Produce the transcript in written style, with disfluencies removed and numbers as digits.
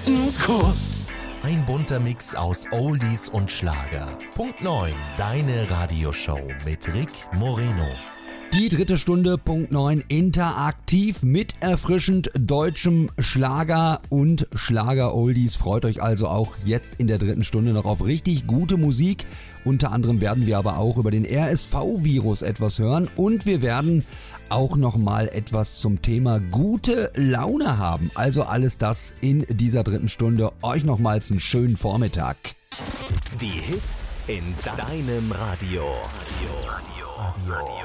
Kuss. Ein bunter Mix aus Oldies und Schlager. Punkt 9, deine Radioshow mit Rick Moreno. Die dritte Stunde, Punkt 9, interaktiv mit erfrischend deutschem Schlager und Schlager-Oldies. Freut euch also auch jetzt in der dritten Stunde noch auf richtig gute Musik. Unter anderem werden wir aber auch über den RSV-Virus etwas hören und wir werden auch nochmal etwas zum Thema gute Laune haben. Also alles das in dieser dritten Stunde. Euch nochmals einen schönen Vormittag. Die Hits in deinem Radio.